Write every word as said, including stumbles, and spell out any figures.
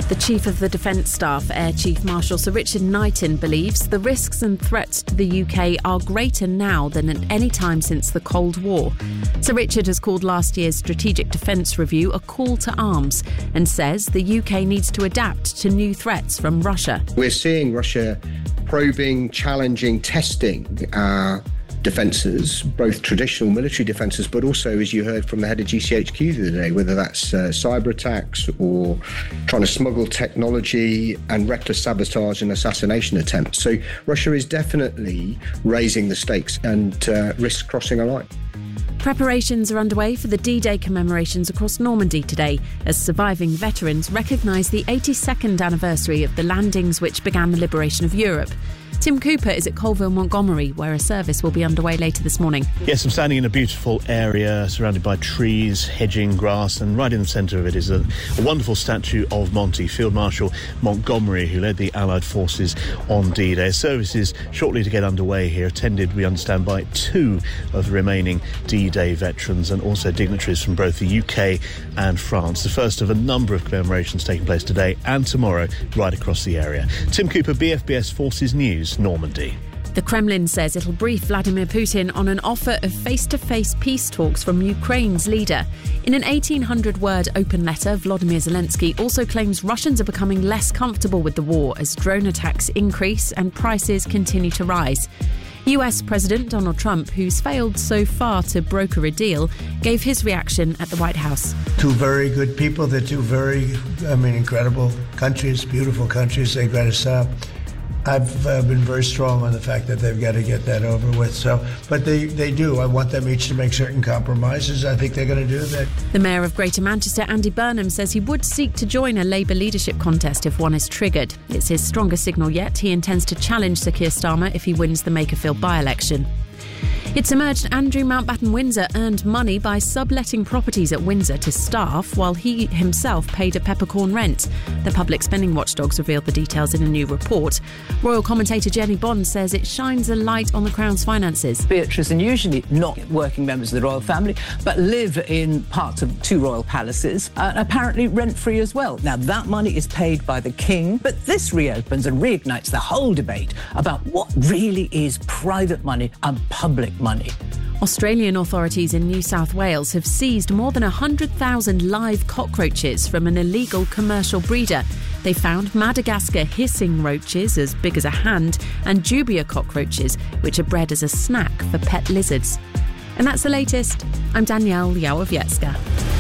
The Chief of the Defence Staff, Air Chief Marshal Sir Richard Knighton, believes the risks and threats to the U K are greater now than at any time since the Cold War. Sir Richard has called last year's Strategic Defence Review a call to arms and says the U K needs to adapt to new threats from Russia. We're seeing Russia probing, challenging, testing our defences, both traditional military defences, but also, as you heard from the head of G C H Q the other day, whether that's uh, cyber attacks or trying to smuggle technology and reckless sabotage and assassination attempts. So Russia is definitely raising the stakes and uh, risks crossing a line. Preparations are underway for the D-Day commemorations across Normandy today as surviving veterans recognise the eighty-second anniversary of the landings which began the liberation of Europe. Tim Cooper is at Colville, Montgomery, where a service will be underway later this morning. Yes, I'm standing in a beautiful area surrounded by trees, hedging, grass, and right in the centre of it is a, a wonderful statue of Monty, Field Marshal Montgomery, who led the Allied forces on D-Day. A service is shortly to get underway here, attended, we understand, by two of the remaining D-Day veterans and also dignitaries from both the U K and France. The first of a number of commemorations taking place today and tomorrow right across the area. Tim Cooper, B F B S Forces News, Normandy. The Kremlin says it'll brief Vladimir Putin on an offer of face-to-face peace talks from Ukraine's leader. In an eighteen hundred word open letter, Volodymyr Zelensky also claims Russians are becoming less comfortable with the war as drone attacks increase and prices continue to rise. U S President Donald Trump, who's failed so far to broker a deal, gave his reaction at the White House. Two very good people, they're two very, I mean, incredible countries, beautiful countries. They've got to stop. I've uh, been very strong on the fact that they've got to get that over with. So, but they, they do. I want them each to make certain compromises. I think they're going to do that. The Mayor of Greater Manchester, Andy Burnham, says he would seek to join a Labour leadership contest if one is triggered. It's his strongest signal yet. He intends to challenge Sir Keir Starmer if he wins the Makerfield by-election. It's emerged Andrew Mountbatten Windsor earned money by subletting properties at Windsor to staff while he himself paid a peppercorn rent. The public spending watchdogs revealed the details in a new report. Royal commentator Jenny Bond says it shines a light on the Crown's finances. Beatrice, and usually not working members of the royal family, but live in parts of two royal palaces, uh, apparently rent-free as well. Now, that money is paid by the King, but this reopens and reignites the whole debate about what really is private money and public money. Australian authorities in New South Wales have seized more than one hundred thousand live cockroaches from an illegal commercial breeder. They found Madagascar hissing roaches as big as a hand and Jubia cockroaches, which are bred as a snack for pet lizards. And that's the latest. I'm Danielle Yawowiecka.